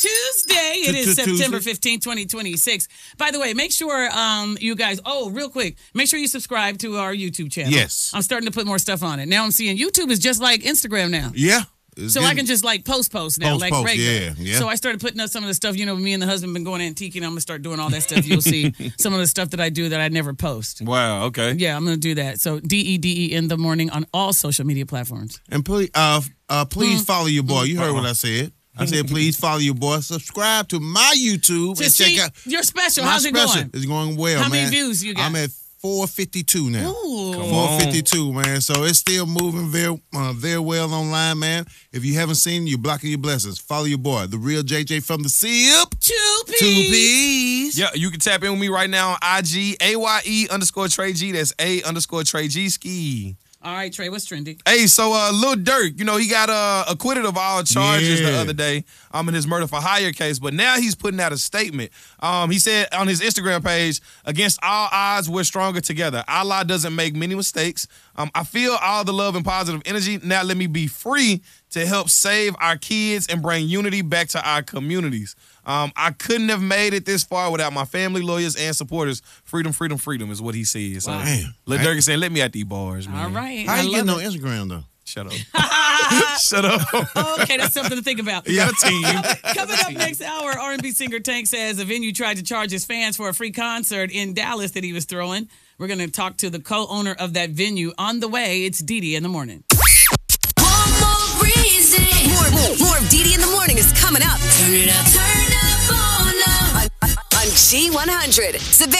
Tuesday. It is September 15th, 2026. By the way, make sure you guys, real quick, make sure you subscribe to our YouTube channel. Yes. I'm starting to put more stuff on it. Now I'm seeing YouTube is just like Instagram now. Yeah. So I can just like post now, like regular. Yeah. So I started putting up some of the stuff, me and the husband been going antiquing. I'm going to start doing all that stuff. You'll see some of the stuff that I do that I never post. Wow, okay. Yeah, I'm going to do that. So DEDE in the morning on all social media platforms. And please follow your boy. You heard what I said. I said, please follow your boy. Subscribe to my YouTube to and see check out your special. My How's it special. going? It's going well, man. How many views you got? I'm at 452 now. Ooh. 452, man. So it's still moving very well online, man. If you haven't seen it, you're blocking your blessings. Follow your boy, the real JJ from the SIP. 2Ps. 2Ps. Yeah, you can tap in with me right now on IG, AYE_Trey G. That's A_Trey G ski. All right, Trey, what's trending? Hey, so Lil Durk, he got acquitted of all charges the other day in his murder for hire case, but now he's putting out a statement. He said on his Instagram page, against all odds, we're stronger together. Allah doesn't make many mistakes. I feel all the love and positive energy. Now let me be free to help save our kids and bring unity back to our communities. I couldn't have made it this far without my family, lawyers, and supporters. Freedom, freedom, freedom is what he says. Wow. Lil Durk is saying, let me at these bars, man. All right. How you getting on Instagram, though? Shut up. Shut up. Okay, that's something to think about. You got a team. Coming up next hour, R&B singer Tank says a venue tried to charge his fans for a free concert in Dallas that he was throwing. We're going to talk to the co-owner of that venue. On the way, it's DD in the morning. One more reason. More of DD in the morning is coming up. Turn it up. Turn up on G100.